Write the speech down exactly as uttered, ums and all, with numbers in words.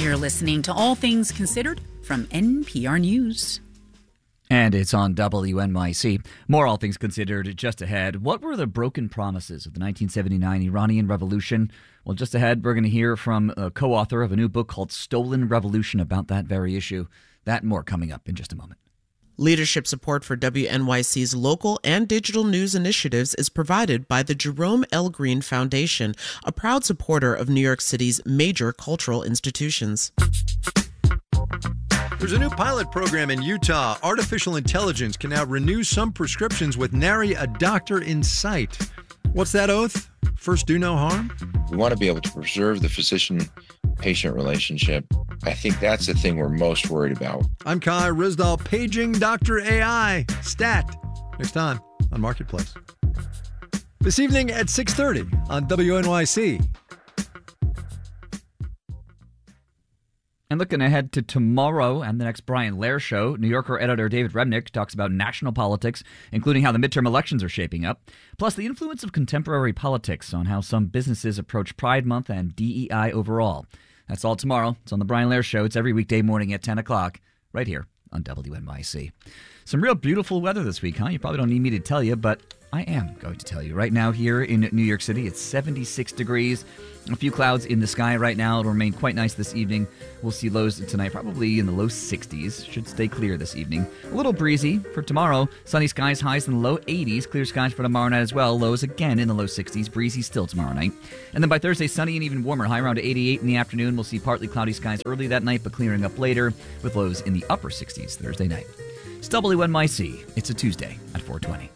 You're listening to All Things Considered from N P R News. And it's on W N Y C. More All Things Considered just ahead. What were the broken promises of the nineteen seventy-nine Iranian Revolution? Well, just ahead, we're going to hear from a co-author of a new book called Stolen Revolution about that very issue. That and more coming up in just a moment. Leadership support for W N Y C's local and digital news initiatives is provided by the Jerome L. Green Foundation, a proud supporter of New York City's major cultural institutions. There's a new pilot program in Utah. Artificial intelligence can now renew some prescriptions with nary a doctor in sight. What's that oath? First, do no harm? We want to be able to preserve the physician-patient relationship. I think that's the thing we're most worried about. I'm Kai Ryssdal, paging Doctor A I. Stat. Next time on Marketplace. This evening at six thirty on W N Y C. And looking ahead to tomorrow and the next Brian Lehrer show, New Yorker editor David Remnick talks about national politics, including how the midterm elections are shaping up, plus the influence of contemporary politics on how some businesses approach Pride Month and D E I overall. That's all tomorrow. It's on the Brian Lehrer show. It's every weekday morning at ten o'clock, right here on W N Y C. Some real beautiful weather this week, huh? You probably don't need me to tell you, but I am going to tell you. Right now here in New York City, it's seventy-six degrees. A few clouds in the sky right now. It'll remain quite nice this evening. We'll see lows tonight probably in the low sixties. Should stay clear this evening. A little breezy for tomorrow. Sunny skies, highs in the low eighties. Clear skies for tomorrow night as well. Lows again in the low sixties. Breezy still tomorrow night. And then by Thursday, sunny and even warmer. High around eighty-eight in the afternoon. We'll see partly cloudy skies early that night, but clearing up later with lows in the upper sixties Thursday night. It's W N Y C. It's a Tuesday at four twenty.